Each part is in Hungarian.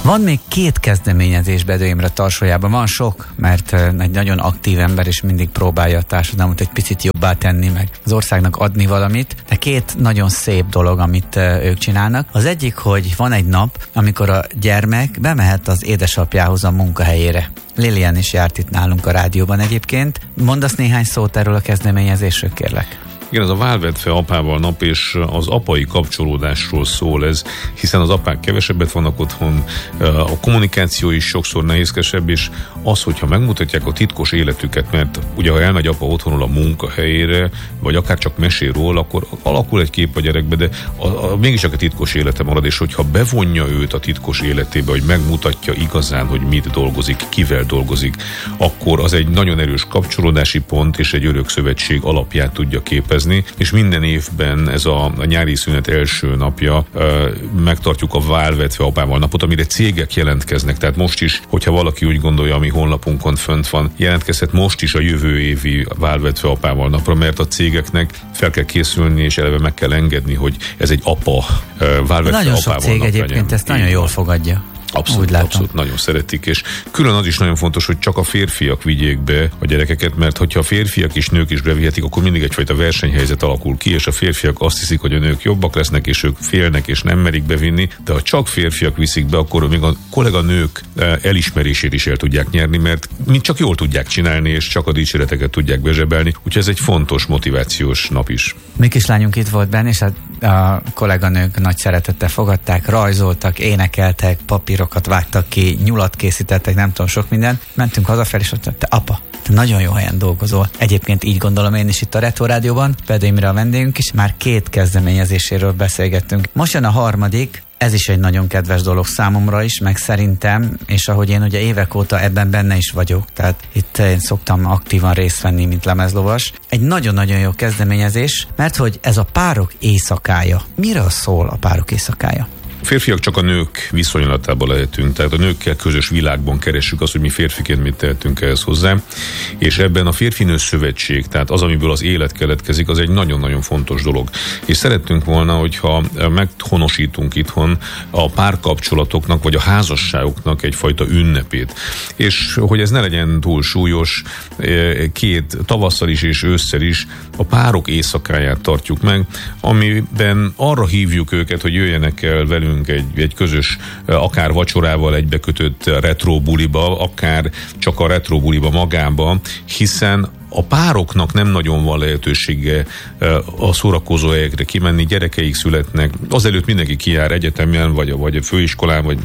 Van még 2 kezdeményezés Bedő Imre Tarsójában. Van sok, mert egy nagyon aktív ember, és mindig próbálja a társadalmat egy picit jobbá tenni, meg az országnak adni valamit. De 2 nagyon szép dolog, amit ők csinálnak. Az egyik, hogy van egy nap, amikor a gyermek bemehet az édesapjához a munkahelyére. Lilian is járt itt nálunk a rádióban egyébként. Mondasz néhány szót erről a kezdeményezésről, kérlek? Igen, ez a válvetve apával nap, és az apai kapcsolódásról szól ez, hiszen az apák kevesebbet vannak otthon, a kommunikáció is sokszor nehézkesebb, és az, hogyha megmutatják a titkos életüket, mert ugye ha elmegy apa otthonról a munkahelyére, vagy akár csak mesél róla, akkor alakul egy kép a gyerekbe, de mégiscsak a titkos élete marad, és hogyha bevonja őt a titkos életébe, hogy megmutatja igazán, hogy mit dolgozik, kivel dolgozik, akkor az egy nagyon erős kapcsolódási pont, és egy örökszövetség alapját tudja képezni, és minden évben ez a nyári szünet első napja megtartjuk a válvetve apával napot, amire cégek jelentkeznek, tehát most is, hogyha valaki úgy gondolja, ami honlapunkon fönt van, jelentkezhet most is a jövő évi válvetve apával napra, mert a cégeknek fel kell készülni, és eleve meg kell engedni, hogy ez egy apa válvetve nagyon apával sok cég egyébként legyen. Ezt nagyon jól fogadja. Abszolút nagyon szeretik, és külön az is nagyon fontos, hogy csak a férfiak vigyék be a gyerekeket, mert hogyha a férfiak és nők is bevihetik, akkor mindig egyfajta versenyhelyzet alakul ki, és a férfiak azt hiszik, hogy a nők jobbak lesznek, és ők félnek, és nem merik bevinni, de ha csak férfiak viszik be, akkor még a kolléganők elismerését is el tudják nyerni, mert csak jól tudják csinálni, és csak a dicséreteket tudják bezsebelni, úgyhogy ez egy fontos motivációs nap is. Mi kislányunk itt volt benne, és a kolléganők nagy szeretettel fogadták, rajzoltak, énekeltek, papírokat vágtak ki, nyulat készítettek, nem tudom, sok mindent. Mentünk hazafelé, és mondta, te apa, te nagyon jó helyen dolgozol. Egyébként így gondolom én is itt a Retro Rádióban, Bedő Imre a vendégünk is, már 2 kezdeményezéséről beszélgettünk. Most jön a 3. Ez is egy nagyon kedves dolog számomra is, meg szerintem, és ahogy én ugye évek óta ebben benne is vagyok, tehát itt én szoktam aktívan részt venni, mint lemezlovas. Egy nagyon-nagyon jó kezdeményezés, mert hogy ez a párok éjszakája. Miről szól a párok éjszakája? Férfiak csak a nők viszonylatában lehetünk, tehát a nőkkel közös világban keressük azt, hogy mi férfiként mit tehetünk ehhez hozzá, és ebben a férfi-nő szövetség, tehát az, amiből az élet keletkezik, az egy nagyon-nagyon fontos dolog. És szerettünk volna, hogyha meghonosítunk itthon a párkapcsolatoknak, vagy a házasságoknak egyfajta ünnepét. És hogy ez ne legyen túl súlyos, 2 tavasszal is és ősszel is a párok éjszakáját tartjuk meg, amiben arra hívjuk őket, hogy jöjjenek el velünk egy közös, akár vacsorával egybekötött retro buliba, akár csak a retro buliba magába, hiszen a pároknak nem nagyon van lehetősége a szórakozó helyekre kimenni, gyerekeik születnek, azelőtt mindenki kijár egyetemen, vagy a főiskolán, vagy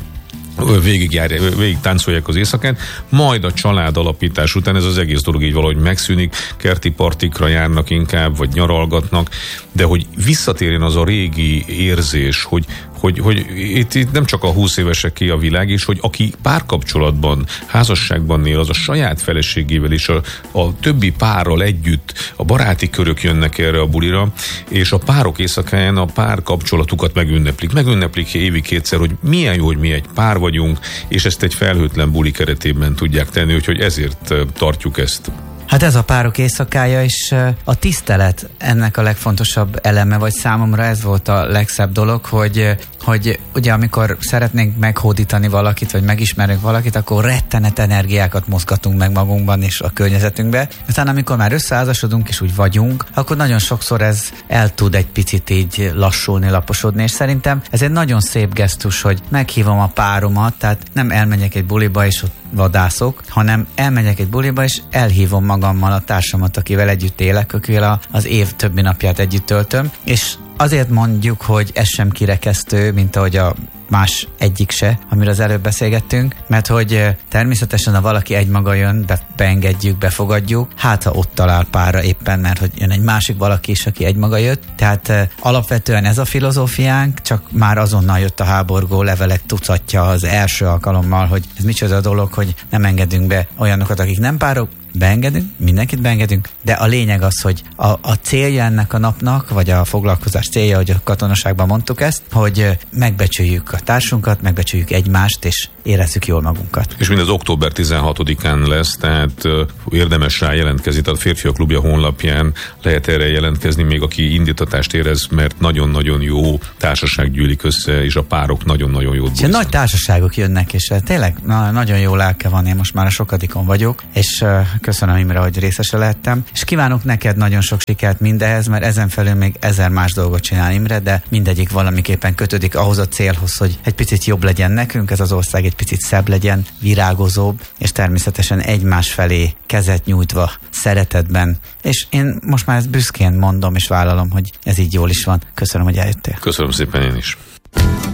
végig táncolják az éjszakát, majd a család alapítás után ez az egész dolog így valahogy megszűnik, kerti partikra járnak inkább, vagy nyaralgatnak, de hogy visszatérjen az a régi érzés, hogy itt nem csak a 20 éveseké a világ, és hogy aki párkapcsolatban, házasságban él, az a saját feleségével és a többi párral együtt, a baráti körök jönnek erre a bulira, és a párok éjszakáján a párkapcsolatukat megünneplik évi 2-szer, hogy milyen jó, hogy mi egy pár vagyunk, és ezt egy felhőtlen buli keretében tudják tenni, úgyhogy ezért tartjuk ezt. Hát ez a párok éjszakája, és a tisztelet ennek a legfontosabb eleme, vagy számomra ez volt a legszebb dolog, hogy ugye amikor szeretnénk meghódítani valakit, vagy megismerünk valakit, akkor rettenet energiákat mozgatunk meg magunkban és a környezetünkbe. Aztán amikor már összeházasodunk és úgy vagyunk, akkor nagyon sokszor ez el tud egy picit így lassulni, laposodni, és szerintem ez egy nagyon szép gesztus, hogy meghívom a páromat, tehát nem elmegyek egy buliba és ott vadászok, hanem elmegyek egy buliba és elhívom magammal a társamat, akivel együtt élek, akivel az év többi napját együtt töltöm, és azért mondjuk, hogy ez sem kirekesztő, mint ahogy a más egyik se, amiről az előbb beszélgettünk, mert hogy természetesen, ha valaki egymaga jön, beengedjük, befogadjuk, hát ha ott talál párra éppen, mert hogy jön egy másik valaki is, aki egymaga jött. Tehát alapvetően ez a filozófiánk, csak már azonnal jött a háborgó levelek tucatja az első alkalommal, hogy ez micsoda dolog, hogy nem engedünk be olyanokat, akik nem párok, beengedünk, mindenkit beengedünk, de a lényeg az, hogy a célja ennek a napnak, vagy a foglalkozás célja, hogy a katonaságban mondtuk ezt, hogy megbecsüljük a társunkat, megbecsüljük egymást, és érezzük jól magunkat. És mindez október 16-án lesz, tehát érdemes rá jelentkezni, tehát a Férfiak Klubja honlapján lehet erre jelentkezni, még aki indítatást érez, mert nagyon-nagyon jó társaság gyűlik össze, és a párok nagyon-nagyon jót bújsznak. Nagy társaságok jönnek, és tényleg nagyon jó lelke van, én most már a sokadikon vagyok, és köszönöm, Imre, hogy részese lehettem, és kívánok neked nagyon sok sikert mindehez, mert ezen felül még 1000 más dolgot csinál Imre, de mindegyik valamiképpen kötődik ahhoz a célhoz, hogy egy picit jobb legyen nekünk, ez az ország egy picit szebb legyen, virágozóbb, és természetesen egymás felé kezet nyújtva, szeretetben. És én most már ezt büszkén mondom és vállalom, hogy ez így jól is van. Köszönöm, hogy eljöttél. Köszönöm szépen én is.